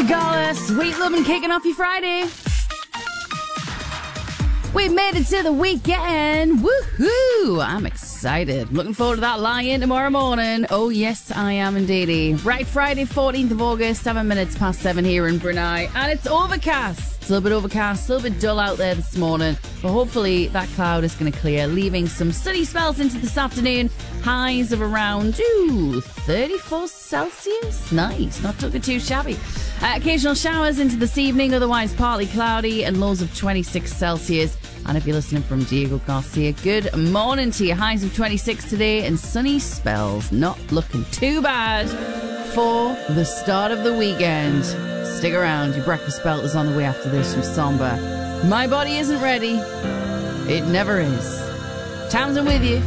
Sigala, Sweet Lovin' kicking off your Friday. We made it to the weekend. Woohoo! I'm excited. Looking forward to that lie-in tomorrow morning. Oh, yes, I am indeedy. Right, Friday, 14th of August, 7 minutes past 7 here in Brunei. And it's overcast. It's a little bit overcast, a little bit dull out there this morning. But hopefully that cloud is going to clear, leaving some sunny spells into this afternoon. Highs of around, 34 Celsius. Nice. Not looking too shabby. Occasional showers into this evening, otherwise partly cloudy, and lows of 26 Celsius. And if you're listening from Diego Garcia, good morning to you. Highs of 26 today and sunny spells. Not looking too bad for the start of the weekend. Stick around. Your breakfast belt is on the way after this from Somber. My body isn't ready. It never is. Townsend with you.